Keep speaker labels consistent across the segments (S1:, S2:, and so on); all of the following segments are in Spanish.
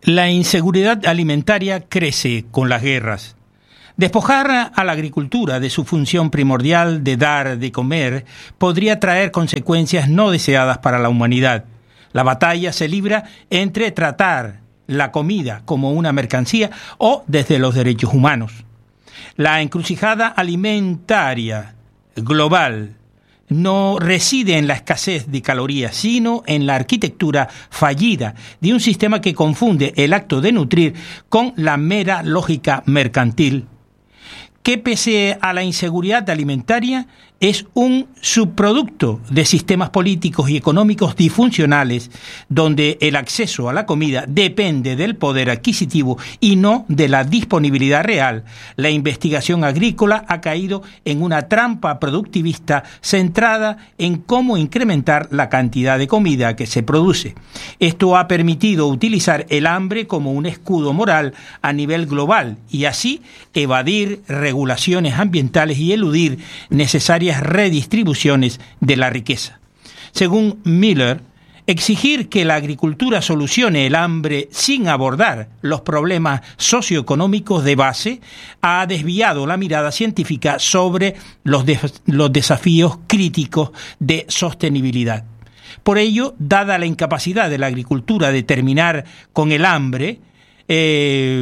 S1: La inseguridad alimentaria crece con las guerras. Despojar a la agricultura de su función primordial de dar de comer podría traer consecuencias no deseadas para la humanidad. La batalla se libra entre tratar la comida como una mercancía o desde los derechos humanos. La encrucijada alimentaria global no reside en la escasez de calorías, sino en la arquitectura fallida de un sistema que confunde el acto de nutrir con la mera lógica mercantil, que pese a la inseguridad alimentaria es un subproducto de sistemas políticos y económicos disfuncionales, donde el acceso a la comida depende del poder adquisitivo y no de la disponibilidad real. La investigación agrícola ha caído en una trampa productivista centrada en cómo incrementar la cantidad de comida que se produce. Esto ha permitido utilizar el hambre como un escudo moral a nivel global y así evadir regulaciones ambientales y eludir necesarias redistribuciones de la riqueza. Según Miller, exigir que la agricultura solucione el hambre sin abordar los problemas socioeconómicos de base ha desviado la mirada científica sobre los desafíos críticos de sostenibilidad. Por ello, dada la incapacidad de la agricultura de terminar con el hambre, es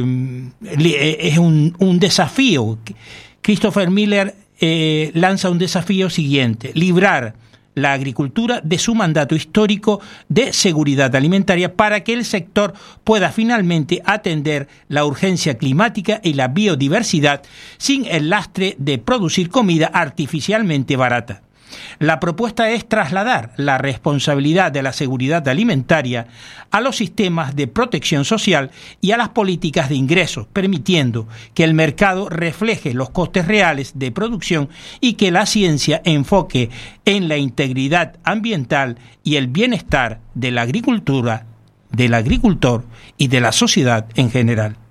S1: un desafío. Christopher Miller lanza un desafío siguiente: librar la agricultura de su mandato histórico de seguridad alimentaria para que el sector pueda finalmente atender la urgencia climática y la biodiversidad sin el lastre de producir comida artificialmente barata. La propuesta es trasladar la responsabilidad de la seguridad alimentaria a los sistemas de protección social y a las políticas de ingresos, permitiendo que el mercado refleje los costes reales de producción y que la ciencia enfoque en la integridad ambiental y el bienestar de la agricultura, del agricultor y de la sociedad en general.